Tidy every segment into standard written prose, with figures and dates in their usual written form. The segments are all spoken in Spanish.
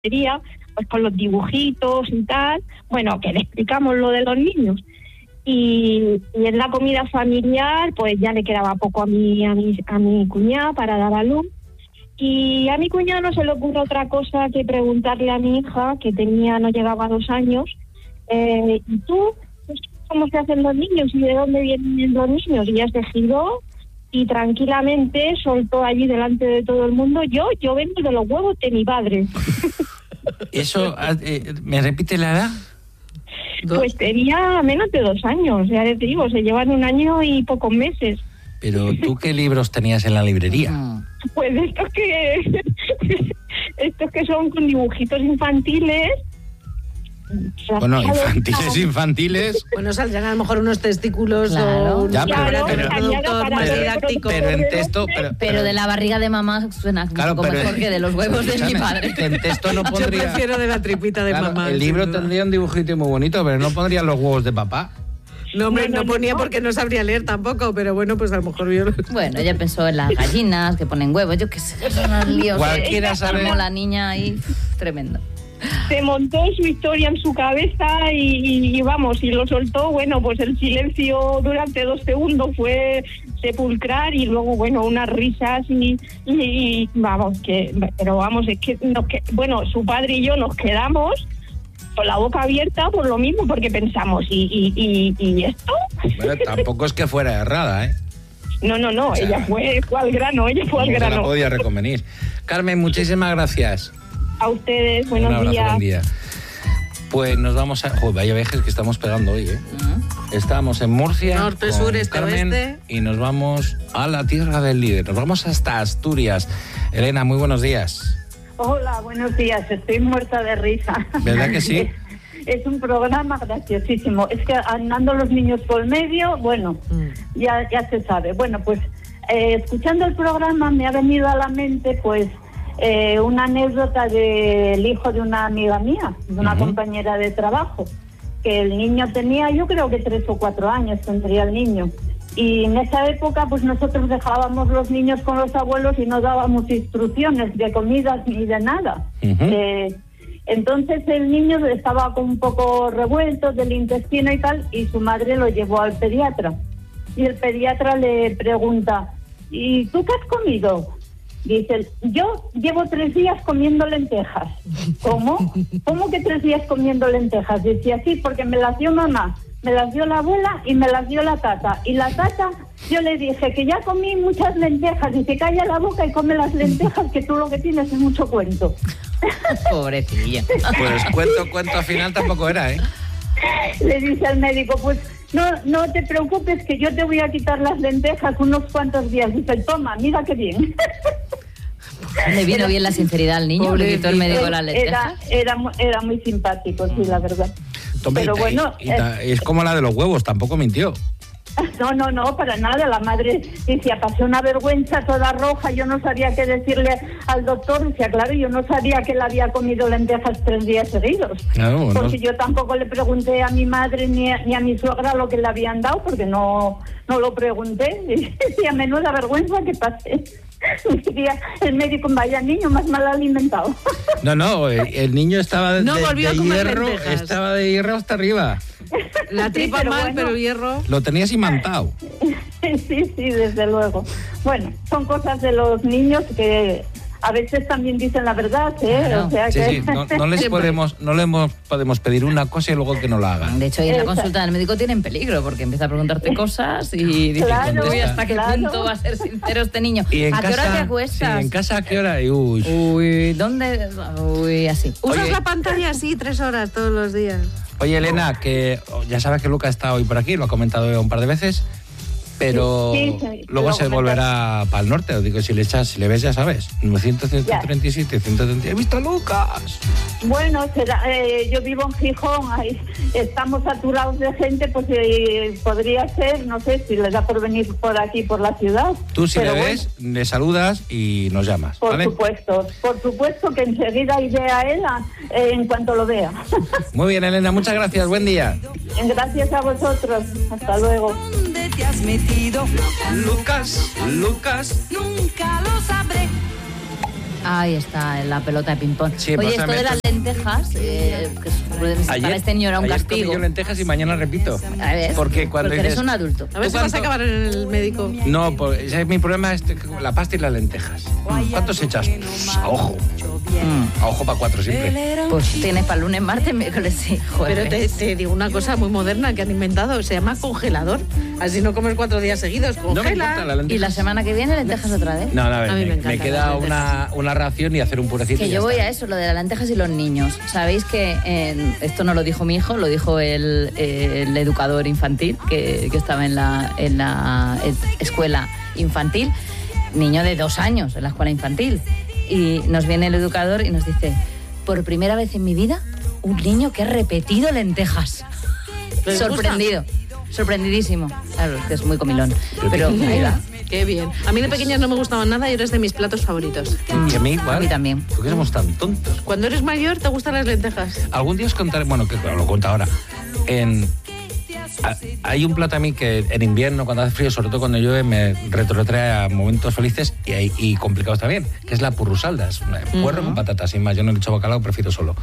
librería, pues con los dibujitos y tal, bueno, que le explicamos lo de los niños. Y en la comida familiar, pues ya le quedaba poco a mi cuñada para dar a luz. Y a mi cuñada no se le ocurre otra cosa que preguntarle a mi hija, que no llegaba a 2 años, ¿y tú? ¿Cómo se hacen los niños? ¿Y de dónde vienen los niños? Y ella se giró y tranquilamente soltó allí delante de todo el mundo, yo vengo de los huevos de mi padre. Eso, ¿me repite la edad? Pues tenía menos de 2 años, ya te digo, se llevan 1 año y pocos meses. Pero ¿tú qué libros tenías en la librería? Pues estos que son con dibujitos infantiles. Bueno, infantiles. Bueno, saldrán a lo mejor unos testículos, claro. o Ya, más didáctico. Pero en texto... Pero de la barriga de mamá suena un poco mejor que de los huevos de mi padre. Que en texto no pondría... Yo prefiero de la tripita de mamá. El libro tendría un dibujito muy bonito, pero no pondría los huevos de papá. No, hombre, no ponía porque no sabría leer tampoco, pero bueno, pues a lo mejor yo... Bueno, ella pensó en las gallinas que ponen huevos, yo qué sé, son unos líos. Cualquiera sabe... Como la niña ahí, tremendo. Se montó su historia en su cabeza y vamos, y lo soltó. Bueno, pues el silencio durante 2 segundos fue sepulcral y luego, bueno, unas risas y vamos, pero vamos, es que, bueno, su padre y yo nos quedamos con la boca abierta por lo mismo, porque pensamos, ¿y esto? Bueno, tampoco es que fuera errada, ¿eh? No, o sea, ella fue al grano, No la podía reconvenir. Carmen, muchísimas gracias. A ustedes, buenos días. Buen día. Pues nos vamos a... vaya viajes que estamos pegando hoy, ¿eh? Estamos en Murcia, norte, sur, este, Carmen, oeste. Y nos vamos a la tierra del líder. Nos vamos hasta Asturias. Elena, muy buenos días. Hola, buenos días. Estoy muerta de risa. ¿Verdad que sí? Es un programa graciosísimo. Es que andando los niños por medio, bueno, ya se sabe. Bueno, pues escuchando el programa me ha venido a la mente, pues, una anécdota del hijo de una amiga mía, de una compañera de trabajo, que el niño tenía, yo creo que 3 o 4 años tendría el niño. Y en esa época, pues nosotros dejábamos los niños con los abuelos y no dábamos instrucciones de comidas ni de nada. Entonces el niño estaba un poco revuelto del intestino y tal, y su madre lo llevó al pediatra. Y el pediatra le pregunta, ¿y tú qué has comido? Dice, yo llevo 3 días comiendo lentejas. ¿Cómo? ¿Cómo que 3 días comiendo lentejas? Dice, así, porque me las dio mamá, me las dio la abuela y me las dio la tata. Y la tata, yo le dije que ya comí muchas lentejas. Dice, calla la boca y come las lentejas, que tú lo que tienes es mucho cuento. Pobrecilla. Pues cuento al final tampoco era, ¿eh? Le dice al médico, pues no te preocupes, que yo te voy a quitar las lentejas unos cuantos días. Dice, toma, mira qué bien. Le vino bien la sinceridad al niño, le quitó el médico las lentejas. Era muy simpático, sí, la verdad. Tomé, pero bueno... es como la de los huevos, tampoco mintió. No, para nada. La madre decía, pasé una vergüenza toda roja, yo no sabía qué decirle al doctor. Decía, claro, yo no sabía que él había comido lentejas 3 días seguidos. Claro, porque yo tampoco le pregunté a mi madre ni a mi suegra lo que le habían dado, porque no lo pregunté. Y a menuda vergüenza que pasé. Decía el médico, vaya niño más mal alimentado. No, el niño estaba de hierro, lentejas. Estaba de hierro hasta arriba. La tripa sí, mal, bueno, pero hierro. Lo tenías imantado. Sí, desde luego. Bueno, son cosas de los niños que a veces también dicen la verdad, ¿eh? Claro. O sea que... Sí, no les podemos pedir una cosa y luego que no la hagan. De hecho, ahí en la consulta del médico tienen peligro, porque empieza a preguntarte cosas y dice, ¿hasta qué punto va a ser sincero este niño? ¿A qué hora te acuestas? Sí, en casa, ¿a qué hora? Uy, ¿dónde? Uy, así. Usas la pantalla así 3 horas todos los días. Oye, Elena, que ya sabes que Luca está hoy por aquí, lo ha comentado un par de veces, pero sí, luego se volverá para el norte. Os digo, si le ves, ya sabes. 937, 130. ¡He visto a Lucas! Bueno, yo vivo en Gijón, ahí estamos saturados de gente, pues podría ser, no sé si les da por venir por aquí, por la ciudad. Tú si le ves, le saludas y nos llamas, ¿vale? Por supuesto que enseguida iré a él en cuanto lo vea. Muy bien, Elena, muchas gracias, buen día. Gracias a vosotros, hasta luego. ¿Dónde te has metido? Lucas, Nunca lo sabré. Ahí está, la pelota de ping-pong. Sí, oye, esto de las lentejas, que para este niño era un castigo. Ayer comí yo lentejas y mañana repito. A ver, porque cuando eres un adulto. A ver si vas a acabar en el médico. No, pues mi problema es la pasta y las lentejas. ¿Cuántos echas? A ojo. A ojo para 4 siempre. Pues tienes para lunes, martes, miércoles, sí. Pero te digo una cosa muy moderna que han inventado, se llama congelador. Así no comes 4 días seguidos, congela. No me importa la lenteja. ¿Y la semana que viene lentejas otra vez? No, a ver, A mí me encanta me queda una ración y hacer un purecito. Que yo voy a eso, lo de las lentejas y los niños. Sabéis que esto no lo dijo mi hijo, lo dijo el educador infantil que estaba en la escuela infantil, niño de 2 años en la escuela infantil. Y nos viene el educador y nos dice, por primera vez en mi vida, un niño que ha repetido lentejas. Sorprendido. Sorprendidísimo. Claro, es que es muy comilón. Pero ahí va. Qué bien. A mí de pequeñas no me gustaban nada y eres de mis platos favoritos. Y a mí igual. A mí también. ¿Por qué somos tan tontos? Cuando eres mayor, ¿te gustan las lentejas? Algún día os contaré, bueno, que lo cuento ahora. Hay un plato a mí que en invierno, cuando hace frío, sobre todo cuando llueve, me retrotrae a momentos felices y complicados también, que es la purrusalda. Es un puerro con patatas, sin más. Yo no le echo bacalao, prefiero solo.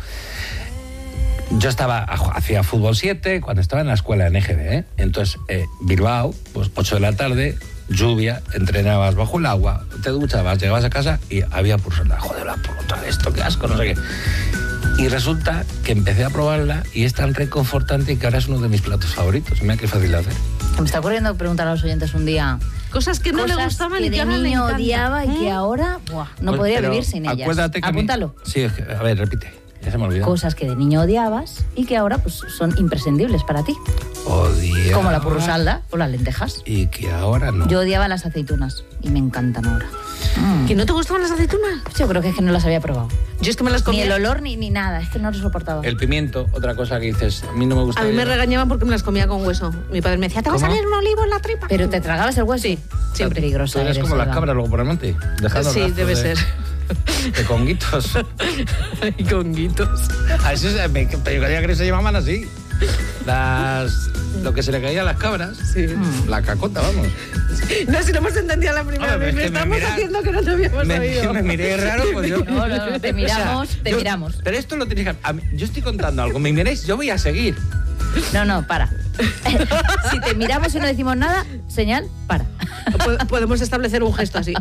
Yo hacía fútbol 7 cuando estaba en la escuela en EGB, ¿eh? Entonces, Bilbao, pues 8 de la tarde, lluvia, entrenabas bajo el agua, te duchabas, llegabas a casa y había purrusalda. Joder, la purrusalda, esto, qué asco, no sé qué. Y resulta que empecé a probarla y es tan reconfortante que ahora es uno de mis platos favoritos. Mira qué fácil de hacer. Me está ocurriendo preguntar a los oyentes un día. Cosas que no le gustaban y que de ahora le niño encantan. odiaba y que ahora no podría Pero vivir sin ellas. Acuérdate que apúntalo. Sí, a ver, repite. Ya se me olvidó. Cosas que de niño odiabas y que ahora pues son imprescindibles para ti. Odiaba. Como la purrusalda o las lentejas. Y que ahora no. Yo odiaba las aceitunas y me encantan ahora. ¿Que no te gustaban las aceitunas? Yo creo que es que no las había probado. Yo es que me las comía. Ni el olor ni nada, es que no lo soportaba. El pimiento, otra cosa que dices, a mí no me gusta. A mí me regañaban porque me las comía con hueso. Mi padre me decía, ¿te va a ¿Cómo? salir un olivo en la tripa? ¿Pero te tragabas el hueso? Sí, siempre. Peligrosa Tú eres eres, como las Eva. cabras luego por el monte, dejando Sí, rastros debe ser. de conguitos. Y conguitos. A eso yo creía que se llamaban así. Lo que se le caía a las cabras. Sí. La cacota, vamos. No, si no hemos entendido la primera Hombre, vez. es Me que me estamos mira- haciendo que no te habíamos oído. Me miré raro, pues yo. No, te miramos, te miramos. Pero esto lo tenéis que... yo estoy contando algo, me miráis, yo voy a seguir. No, para. Si te miramos y no decimos nada, señal, para. Podemos establecer un gesto así.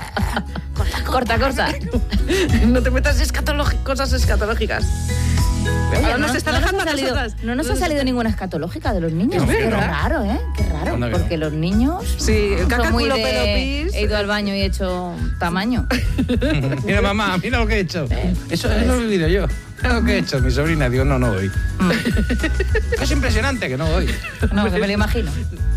Corta. No te metas cosas escatológicas. Ahora nos está dejando a nosotras. No nos ha salido ninguna escatológica de los niños. Es Qué verdad. raro, ¿eh? Qué raro. Anda que no. Porque los niños Sí, el caca, son muy culo, de... pedo, pis. He ido al baño y he hecho tamaño. Mira, mamá, mira lo que he hecho. Eso lo he vivido yo. Mira lo que he hecho. Mi sobrina, digo, no voy. Es impresionante que no voy. No, que me lo imagino.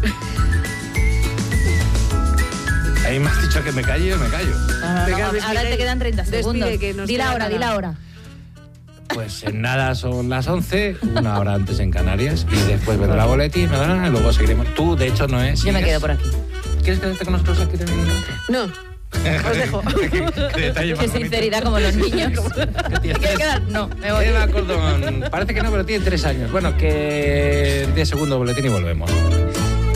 Ahí me has dicho que me calle, yo me callo. Venga, Ahora te quedan 30 segundos. despide, que nos Di la queda hora, nada. di la hora. Pues en nada son las 11, una hora antes en Canarias, y después vendrá la boletín, y luego seguiremos. Tú, de hecho, no es. Yo me quedo por aquí. ¿Quieres quedarte con nosotros aquí también? No, os dejo. Qué detalle más Qué bonito. sinceridad como los niños. ¿Te quieres quedar? No, me voy. Eva Cordón, parece que no, pero tiene 3 años. Bueno, que 10 segundos boletín y volvemos.